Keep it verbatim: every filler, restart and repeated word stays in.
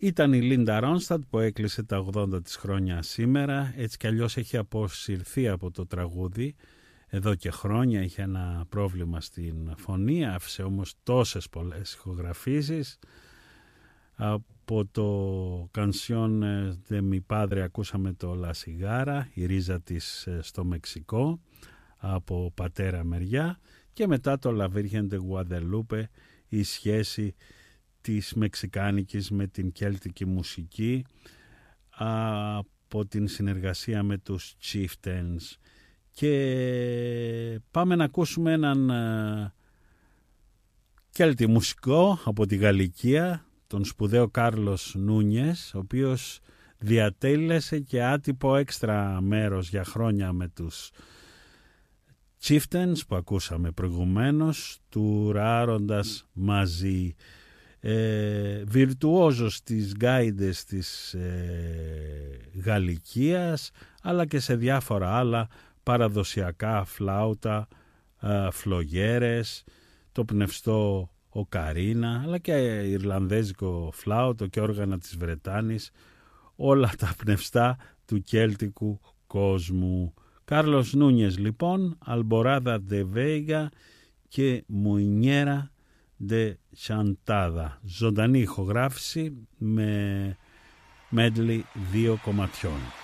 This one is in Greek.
Ήταν η Λίντα Ρόνσταντ που έκλεισε τα ογδόντα της χρόνια σήμερα. Έτσι κι αλλιώς έχει αποσυρθεί από το τραγούδι. Εδώ και χρόνια είχε ένα πρόβλημα στην φωνή, άφησε όμως τόσες πολλές ηχογραφήσεις. Από το Canción de mi padre ακούσαμε το La Cigara, η ρίζα της στο Μεξικό, από πατέρα μεριά, και μετά το La Virgen de Guadalupe, η σχέση της μεξικάνικης με την κέλτικη μουσική, από την συνεργασία με τους Chieftains. Και πάμε να ακούσουμε έναν κέλτη μουσικό από τη Γαλλικία, τον σπουδαίο Κάρλος Νούνιες, ο οποίος διατέλεσε και άτυπο έξτρα μέρος για χρόνια με τους Chieftains που ακούσαμε προηγουμένως, τουράροντας μαζί. Ε, βιρτουόζος της γκάιντες της ε, Γαλλικίας, αλλά και σε διάφορα άλλα παραδοσιακά φλάουτα, ε, φλογέρες, το πνευστό οκαρίνα, αλλά και ιρλανδέζικο φλάουτο και όργανα της Βρετάνης, όλα τα πνευστά του κέλτικου κόσμου. Κάρλος Νούνιες λοιπόν, Alborada de Veiga και Muñera de Chantada. Ζωντανή ηχογράφηση με medley δύο κομματιών.